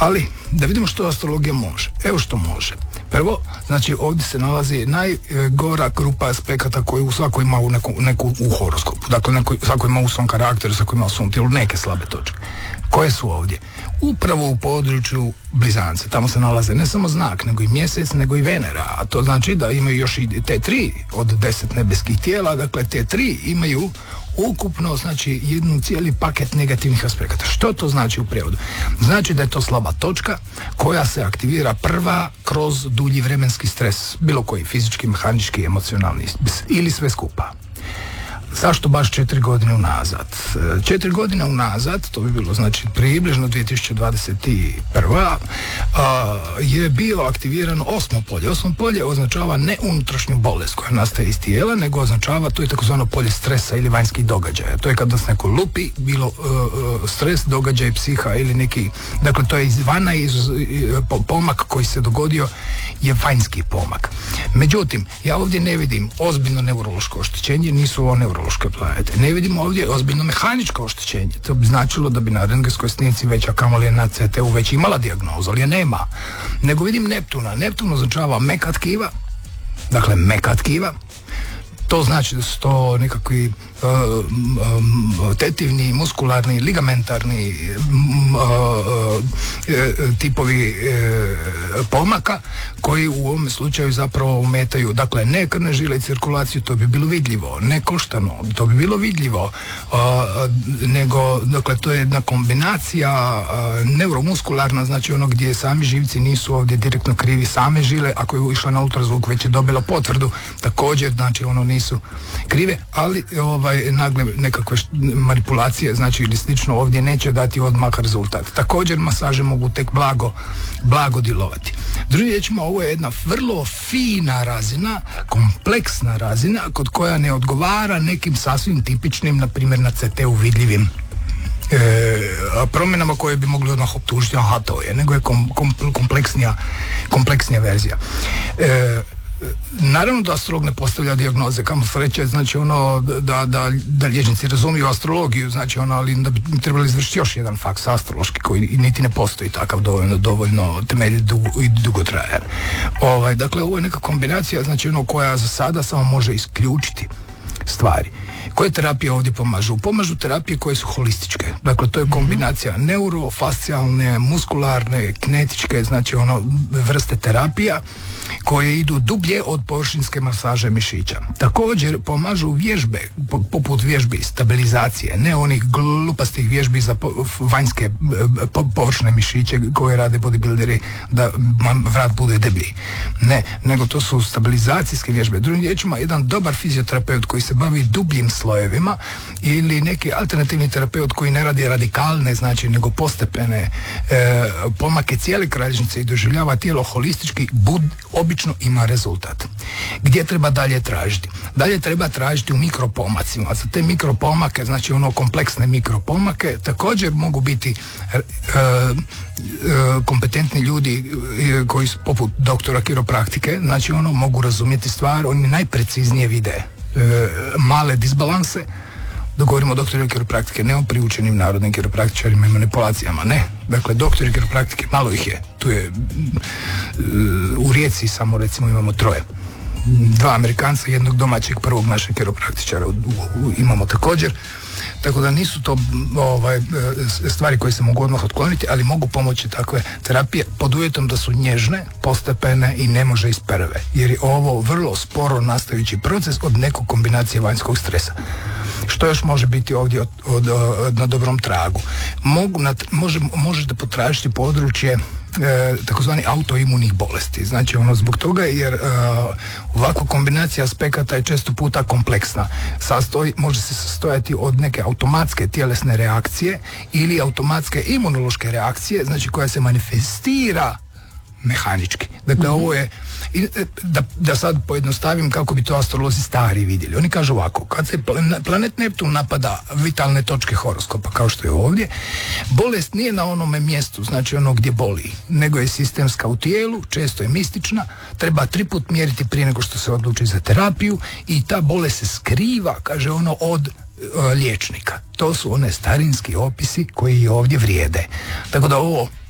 Ali, da vidimo što astrologija može. Evo što može. Prvo, znači ovdje se nalazi najgora grupa aspekata koji u svakoj ima neku u horoskopu. Dakle, svako ima u svom karakteru, svako ima u svom tijelu neke slabe točke. Koje su ovdje? Upravo u području blizance. Tamo se nalaze ne samo znak, nego i mjesec, nego i Venera. A to znači da imaju još i te 3 od 10 nebeskih tijela. Dakle, te 3 imaju ukupno, znači, jednu cijeli paket negativnih aspekata. Što to znači u prijevodu? Znači da je to slaba točka koja se aktivira prva kroz dulji vremenski stres, bilo koji, fizički, mehanički, emocionalni ili sve skupa. Zašto baš 4 godine unazad? 4 godine unazad, to bi bilo znači približno 2021. Je bilo aktivirano osmo polje. Osmo polje označava ne unutrašnju bolest koja nastaje iz tijela, nego označava, to je takozvano polje stresa ili vanjskih događaja. To je kad nas neko lupi, bilo stres, događaj, psiha ili neki, dakle to je izvana, pomak koji se dogodio je vanjski pomak. Međutim, ja ovdje ne vidim ozbiljno neurološko oštećenje, nisu ovo neurološke planete. Ne vidimo ovdje ozbiljno mehaničko oštećenje. To bi značilo da bi na rentgenskoj snimci već, a kamoli na CT-u već imala dijagnozu, ali je nema. Nego vidim Neptuna. Neptun označava meka tkiva, dakle meka tkiva. To znači da su to nekakvi tetivni, muskularni, ligamentarni tipovi pomaka koji u ovom slučaju zapravo umetaju, dakle ne krvne žile i cirkulaciju, to bi bilo vidljivo, ne koštano, to bi bilo vidljivo, nego, dakle, to je jedna kombinacija neuromuskularna, znači ono gdje sami živci nisu ovdje direktno krivi, same žile, ako je išla na ultrazvuk već je dobila potvrdu, također, znači ono nisu krive, ali nagle nekakve manipulacije, znači ili slično, ovdje neće dati odmah rezultat. Također masaže mogu tek blago djelovati. Drugim riječima, ovo je jedna vrlo fina razina, kompleksna razina kod koja ne odgovara nekim sasvim tipičnim, na primjer na CT-u vidljivim promjenama koje bi mogli odmah optužiti, aha, to je, nego je kompleksnija verzija. Naravno da astrolog ne postavlja dijagnoze, kamo sreće, znači ono da liječnici razumiju astrologiju, znači ono, ali da bi trebali izvršiti još jedan faks astrološki koji niti ne postoji takav dovoljno temeljit i dugotrajan. Dakle, ovo je neka kombinacija, znači ono koja za sada samo može isključiti stvari. Koje terapije ovdje pomažu? Pomažu terapije koje su holističke. Dakle, to je kombinacija neurofascijalne, muskularne, kinetičke, znači ono vrste terapija koje idu dublje od površinske masaže mišića. Također pomažu vježbe, poput vježbi stabilizacije, ne onih glupastih vježbi za vanjske površne mišiće koje rade bodybuilderi da vrat bude deblji. Ne, nego to su stabilizacijske vježbe. Drugim riječima, jedan dobar fizioterapeut koji se bavi dubljim slojevima ili neki alternativni terapeut koji ne radi radikalne, znači nego postepene pomake cijele kralježnice i doživljava tijelo holistički, obično ima rezultat. Gdje treba dalje tražiti? Dalje treba tražiti u mikropomacima. Za te mikropomake, znači ono kompleksne mikropomake, također mogu biti kompetentni ljudi koji su poput doktora kiropraktike, znači ono mogu razumjeti stvar, oni najpreciznije vide male disbalanse. Dok govorimo o doktoru kiropraktike, ne o priučenim narodnim kiropraktičarima i manipulacijama, ne. Dakle, doktori kiropraktike, malo ih je. Tu je u Rijeci samo recimo imamo 3. 2 Amerikanca, jednog domaćeg, prvog našeg kiropraktičara imamo također. Tako da nisu to stvari koje se mogu odmah otkloniti, ali mogu pomoći takve terapije pod uvjetom da su nježne, postepene i ne može iz prve. Jer je ovo vrlo sporo nastajući proces od nekog kombinacije vanjskog stresa. Što još može biti ovdje na dobrom tragu? Možete potražiti područje takozvani autoimunih bolesti. Znači ono zbog toga jer ovakva kombinacija aspekata je često puta kompleksna. Može se sastojati od neke automatske tjelesne reakcije ili automatske imunološke reakcije, znači koja se manifestira mehanički. Dakle, ovo je, da sad pojednostavim kako bi to astrolozi stari vidjeli. Oni kažu ovako, kad se planet Neptun napada vitalne točke horoskopa, kao što je ovdje, bolest nije na onome mjestu, znači ono gdje boli, nego je sistemska u tijelu, često je mistična, treba 3 put mjeriti prije nego što se odluči za terapiju i ta bolest se skriva, kaže ono, od liječnika. To su one starinski opisi koji ovdje vrijede. Tako da ovo